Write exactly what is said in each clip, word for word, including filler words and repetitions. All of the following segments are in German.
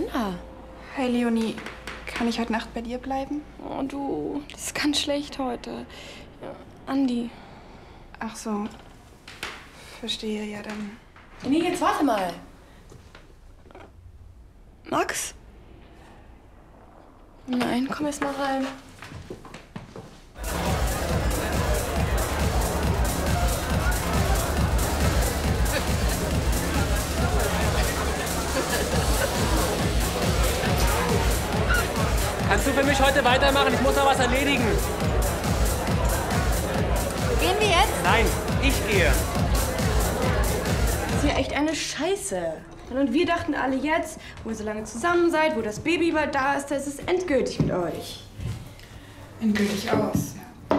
Anna. Hi, Leonie. Kann ich heute Nacht bei dir bleiben? Oh, du, das ist ganz schlecht heute. Ja, Andi. Ach so. Verstehe, ja dann. Nee, jetzt warte mal. Max? Nein, komm erst mal rein. Kannst du für mich heute weitermachen? Ich muss noch was erledigen. Gehen wir jetzt? Nein, ich gehe. Das ist ja echt eine Scheiße. Und wir dachten alle jetzt, wo ihr so lange zusammen seid, wo das Baby bald da ist, da ist es endgültig mit euch. Endgültig aus, ja.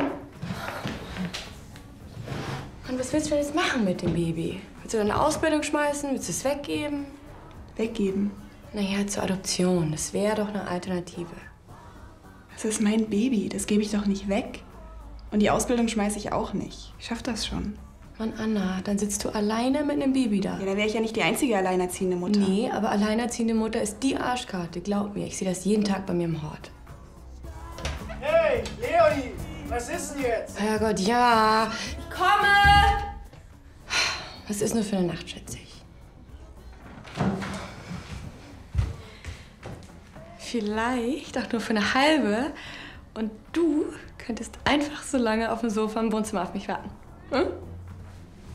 Und was willst du denn jetzt machen mit dem Baby? Willst du deine Ausbildung schmeißen? Willst du es weggeben? Weggeben. Naja, zur Adoption. Das wäre doch eine Alternative. Das ist mein Baby, das gebe ich doch nicht weg. Und die Ausbildung schmeiße ich auch nicht. Ich schaff das schon. Mann, Anna, dann sitzt du alleine mit einem Baby da. Ja, da wäre ich ja nicht die einzige alleinerziehende Mutter. Nee, aber alleinerziehende Mutter ist die Arschkarte, glaub mir. Ich sehe das jeden Tag bei mir im Hort. Hey, Leonie, was ist denn jetzt? Herrgott, ja. Ich komme! Was ist nur für eine Nacht, schätze ich. Vielleicht auch nur für eine halbe. Und du könntest einfach so lange auf dem Sofa im Wohnzimmer auf mich warten. Hm?